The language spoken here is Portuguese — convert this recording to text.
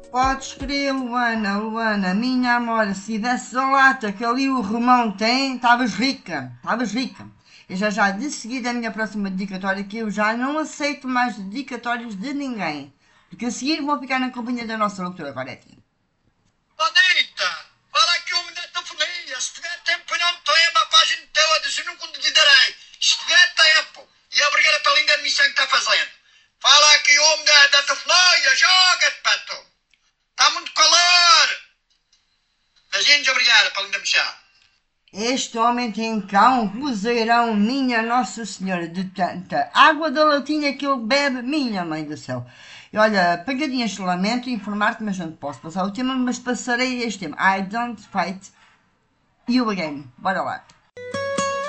Podes crer, Luana, Luana, minha amor, se desse a lata que ali o Romão tem, estavas rica, estavas rica. Eu já de seguida a minha próxima dedicatória que eu já não aceito mais dedicatórios de ninguém. Porque a seguir vou ficar na companhia da nossa doutora Goretti. Bonita, fala aqui uma da telefonia. Se tiver tempo e não tema, a página toda, eu nunca lhe darei. Se tiver tempo, e obrigado pela linda missão que está fazendo. Fala aqui uma da telefonia, joga-te, pato. Está muito calor. Beijinhos, obrigado pela linda missão. Este homem tem cá um vozeirão, minha Nossa Senhora, de tanta água da latinha que ele bebe, minha mãe do céu. E olha, pagadinhas de lamento informar-te, mas não te posso passar o tema, mas passarei este tema. I don't fight you again. Bora lá.